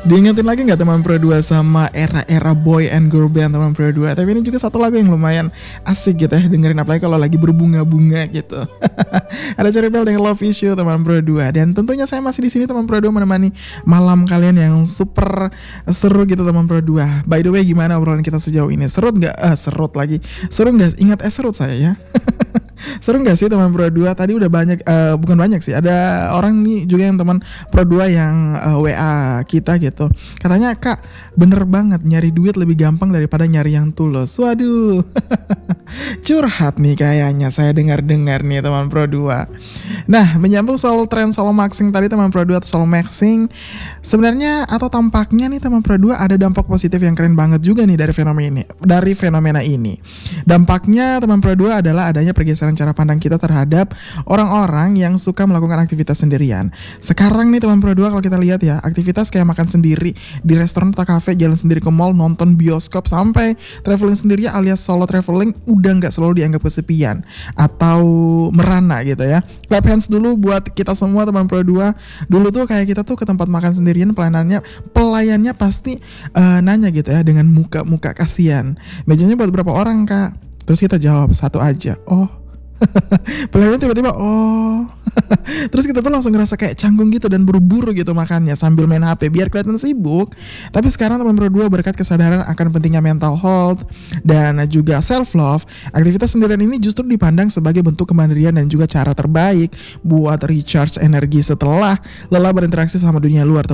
Diingetin lagi nggak teman Pro 2 sama era-era boy and girl band teman Pro 2? Tapi ini juga satu lagu yang lumayan asik gitu ya dengerin, apalagi kalau lagi berbunga-bunga gitu. Ada Cherry Bell dengan Love Is You teman Pro 2, dan tentunya saya masih di sini teman Pro 2 menemani malam kalian yang super seru gitu teman Pro 2. By the way, gimana obrolan kita sejauh ini? Serut nggak? Serut lagi. Seru nggak? Ingat serut saya ya. Seru gak sih teman Pro 2? Tadi udah banyak, bukan banyak sih, ada orang nih juga yang teman Pro 2 yang WA kita gitu. Katanya, "Kak, bener banget nyari duit lebih gampang daripada nyari yang tulus." Waduh. Curhat nih kayaknya saya dengar-dengar nih teman Pro 2. Nah, menyambung soal tren solo maxing tadi teman Pro 2 atau solo maxing, sebenarnya atau tampaknya nih teman Pro 2 ada dampak positif yang keren banget juga nih dari fenomena ini. Dampaknya teman Pro 2 adalah adanya pergeseran cara pandang kita terhadap orang-orang yang suka melakukan aktivitas sendirian. Sekarang nih teman Pro 2, kalau kita lihat ya, aktivitas kayak makan sendiri di restoran atau kafe, jalan sendiri ke mall, nonton bioskop, sampai traveling sendiri alias solo traveling udah nggak selalu dianggap kesepian atau merana gitu ya. Clap hands dulu buat kita semua teman Pro 2. Dulu tuh kayak kita tuh ke tempat makan sendirian, pelayannya pasti nanya gitu ya dengan muka-muka kasihan, "Mejanya buat berapa orang, Kak?" Terus kita jawab, "Satu aja." Oh. Pelayannya tiba-tiba oh. Terus kita tuh langsung ngerasa kayak canggung gitu dan buru-buru gitu makannya sambil main HP biar kelihatan sibuk. Tapi sekarang teman Pro 2 berkat kesadaran akan pentingnya mental health dan juga self love, aktivitas sendirian ini justru dipandang sebagai bentuk kemandirian dan juga cara terbaik buat recharge energi setelah lelah berinteraksi sama dunia luar.